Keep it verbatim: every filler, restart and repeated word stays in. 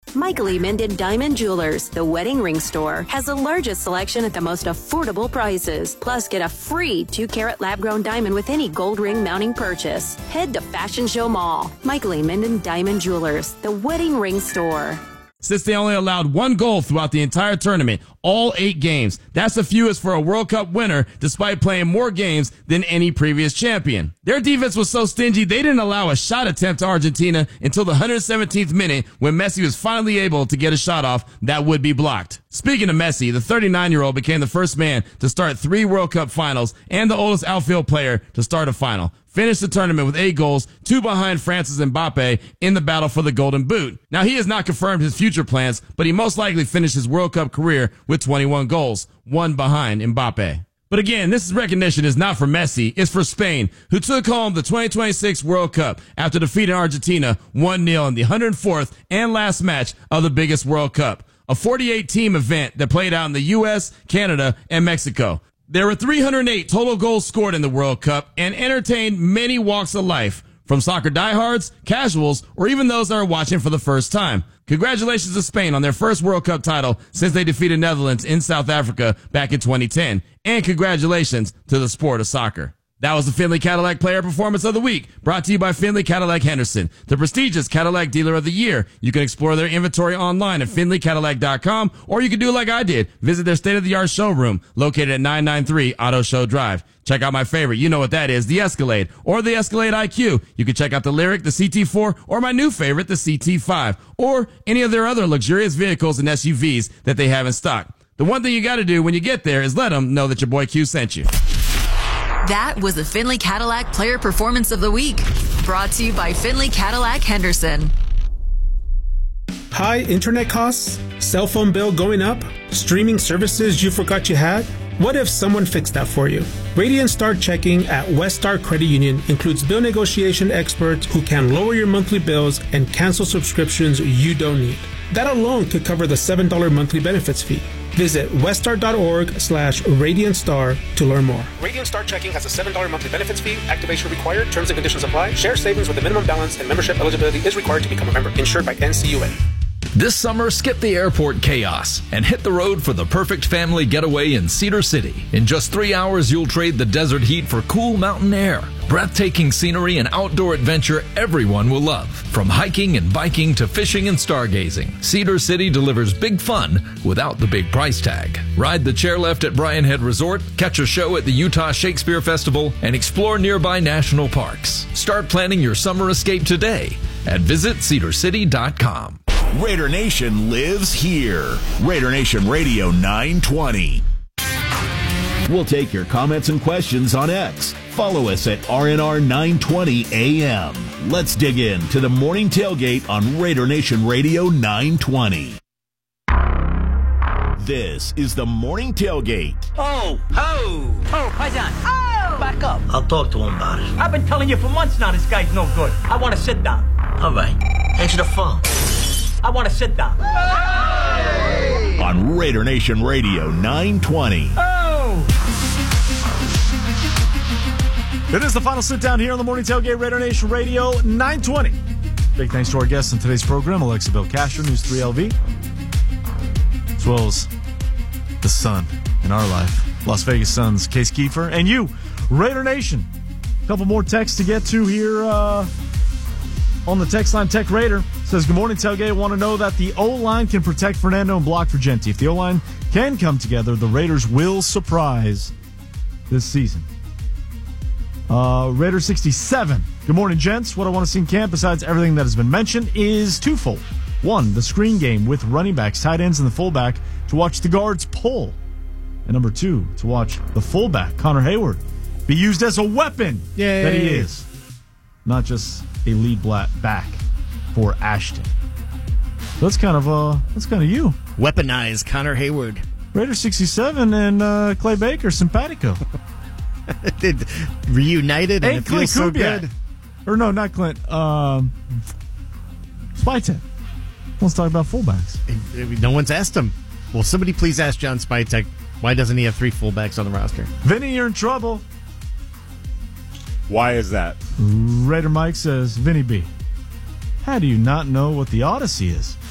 Michael E. Minden Diamond Jewelers, the wedding ring store, has the largest selection at the most affordable prices. Plus, get a free two carat lab-grown diamond with any gold ring mounting purchase. Head to Fashion Show Mall. Michael E. Minden Diamond Jewelers, the wedding ring store. Since they only allowed one goal throughout the entire tournament, all eight games. That's the fewest for a World Cup winner, despite playing more games than any previous champion. Their defense was so stingy, they didn't allow a shot attempt to Argentina until the one hundred seventeenth minute, when Messi was finally able to get a shot off that would be blocked. Speaking of Messi, the thirty-nine-year-old became the first man to start three World Cup finals and the oldest outfield player to start a final. Finished the tournament with eight goals, two behind Francis Mbappe in the battle for the Golden Boot. Now, he has not confirmed his future plans, but he most likely finished his World Cup career with twenty-one goals, one behind Mbappe. But again, this recognition is not for Messi, it's for Spain, who took home the twenty twenty-six World Cup after defeating Argentina one nil in the one hundred fourth and last match of the biggest World Cup, a forty-eight team event that played out in the U S, Canada, and Mexico. There were three hundred eight total goals scored in the World Cup and entertained many walks of life, from soccer diehards, casuals, or even those that are watching for the first time. Congratulations to Spain on their first World Cup title since they defeated Netherlands in South Africa back in twenty ten. And congratulations to the sport of soccer. That was the Findlay Cadillac Player Performance of the Week, brought to you by Findlay Cadillac Henderson, the prestigious Cadillac Dealer of the Year. You can explore their inventory online at findlay cadillac dot com, or you can do like I did, visit their state-of-the-art showroom located at nine ninety-three Auto Show Drive. Check out my favorite, you know what that is, the Escalade, or the Escalade I Q. You can check out the Lyric, the C T four, or my new favorite, the C T five, or any of their other luxurious vehicles and S U Vs that they have in stock. The one thing you got to do when you get there is let them know that your boy Q sent you. That was the Findlay Cadillac Player Performance of the Week, brought to you by Findlay Cadillac Henderson. High internet costs? Cell phone bill going up? Streaming services you forgot you had? What if someone fixed that for you? Radiant Star Checking at West Star Credit Union includes bill negotiation experts who can lower your monthly bills and cancel subscriptions you don't need. That alone could cover the seven dollars monthly benefits fee. Visit weststar.org slash Radiant Star to learn more. Radiant Star Checking has a seven dollars monthly benefits fee. Activation required. Terms and conditions apply. Share savings with a minimum balance and membership eligibility is required to become a member. Insured by N C U A. This summer, skip the airport chaos and hit the road for the perfect family getaway in Cedar City. In just three hours, you'll trade the desert heat for cool mountain air, breathtaking scenery, and outdoor adventure everyone will love. From hiking and biking to fishing and stargazing, Cedar City delivers big fun without the big price tag. Ride the chairlift at Bryan Head Resort, catch a show at the Utah Shakespeare Festival, and explore nearby national parks. Start planning your summer escape today at visit cedar city dot com. Raider Nation lives here. Raider Nation Radio nine twenty. We'll take your comments and questions on X. Follow us at R N R nine twenty A M. Let's dig in to the morning tailgate on Raider Nation Radio nine twenty. This is the morning tailgate. Oh, ho! Oh, Paisan. Oh! Back up. I'll talk to him about it. I've been telling you for months now this guy's no good. I want to sit down. All right. Answer the phone. I want to sit down. Hey! On Raider Nation Radio nine twenty. Oh! It is the final sit down here on the morning tailgate, Raider Nation Radio nine twenty. Big thanks to our guests on today's program, Alexa Belcastro, News three L V, as well as the sun in our life, Las Vegas Suns, Case Kiefer, and you, Raider Nation. A couple more texts to get to here uh, on the text line. Tech Raider says, good morning, tailgate. Want to know that the O-line can protect Fernando and block Virgenti. If the O-line can come together, the Raiders will surprise this season. Uh, Raider sixty-seven. Good morning, gents. What I want to see in camp, besides everything that has been mentioned, is twofold. One, the screen game with running backs, tight ends, and the fullback to watch the guards pull. And number two, to watch the fullback, Connor Hayward, be used as a weapon Yay. that he is. Not just a lead back for Ashton. So that's kind of uh, that's kind of you. Weaponize Connor Hayward. Raider sixty-seven and uh, Clay Baker, simpatico. Did reunited and, and it Clint feels so Kubiak. good. Or no, not Clint. Um, Spytek. Let's talk about fullbacks. No one's asked him. Well, somebody please ask John Spytek, why doesn't he have three fullbacks on the roster? Vinny, you're in trouble. Why is that? Raider Mike says, Vinny B, how do you not know what the Odyssey is?